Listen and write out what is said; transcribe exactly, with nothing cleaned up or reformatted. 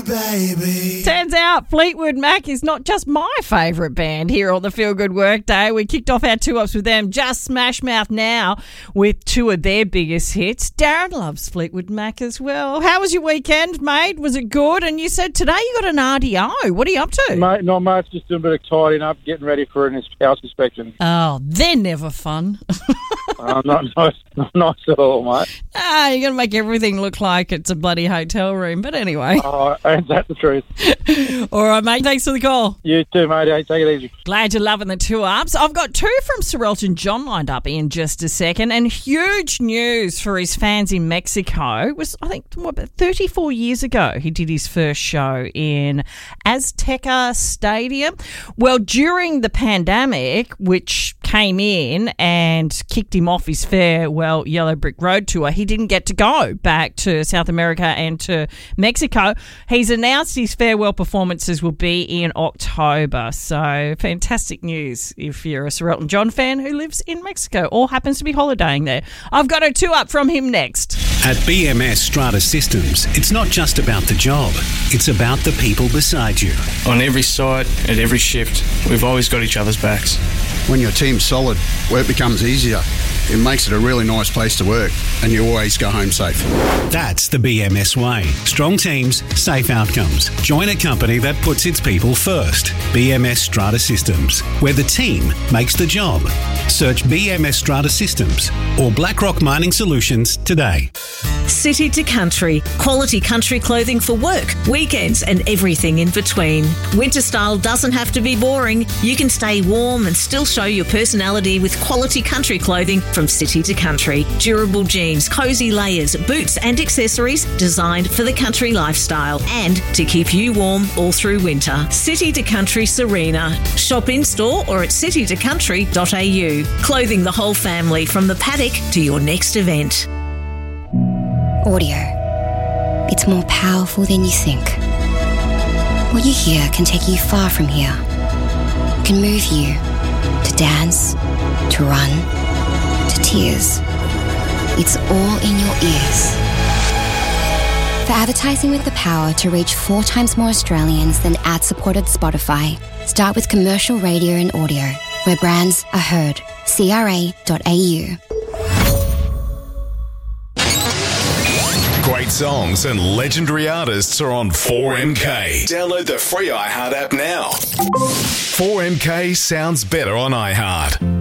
baby. Turns out Fleetwood Mac is not just my favourite band here on the Feel Good Workday. We kicked off our two-ups with them, just Smash Mouth now, with two of their biggest hits. Darren loves Fleetwood Mac as well. How was your weekend, mate? Was it good? And you said today you got an R D O. What are you up to? Mate, not much, just doing a bit of tidying up, getting ready for an house inspection. Oh, they're never fun. uh, not nice, not nice at all, mate. Ah, you're going to make everything look like it's a bloody hotel room. But anyway. Oh, ain't that the truth? All right, mate. Thanks for the call. You too, mate. Hey, take it easy. Glad you're loving the two-ups. I've got two from Sir Elton John lined up in just a second. And huge news for his fans in Mexico. It was, I think, what, thirty-four years ago he did his first show in Azteca Stadium. Well, during the pandemic, which came in and kicked him off his farewell Yellow Brick Road tour, he didn't get to go back to South America and to Mexico. He's announced his farewell performances will be in October. So fantastic news if you're a Sir Elton John fan who lives in Mexico or happens to be holidaying there. I've got a two up from him next. At B M S Strata Systems, it's not just about the job, it's about the people beside you. On every site, at every shift, we've always got each other's backs. When your team's solid, work becomes easier. It makes it a really nice place to work, and you always go home safe. That's the B M S way. Strong teams, safe outcomes. Join a company that puts its people first. B M S Strata Systems, where the team makes the job. Search B M S Strata Systems or BlackRock Mining Solutions today. City to Country. Quality country clothing for work, weekends and everything in between. Winter style doesn't have to be boring. You can stay warm and still show your personality with quality country clothing from City to Country. Durable jeans, cosy layers, boots and accessories designed for the country lifestyle and to keep you warm all through winter. City to Country Serena. Shop in store or at city to country dot a u. Clothing the whole family from the paddock to your next event. Audio. It's more powerful than you think. What you hear can take you far from here. It can move you to dance, to run, to tears. It's all in your ears. For advertising with the power to reach four times more Australians than ad-supported Spotify, start with commercial radio and audio, where brands are heard. C R A dot A U. Great songs and legendary artists are on four M K. Download the free iHeart app now. four M K sounds better on iHeart.